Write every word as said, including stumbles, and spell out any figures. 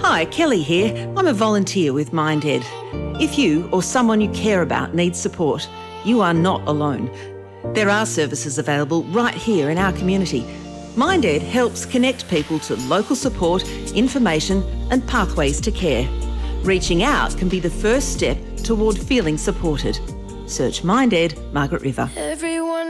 Hi, Kelly here. I'm a volunteer with MindEd. If you or someone you care about needs support, you are not alone. There are services available right here in our community. MindEd helps connect people to local support, information and pathways to care. Reaching out can be the first step toward feeling supported. Search MindEd, Margaret River. Everyone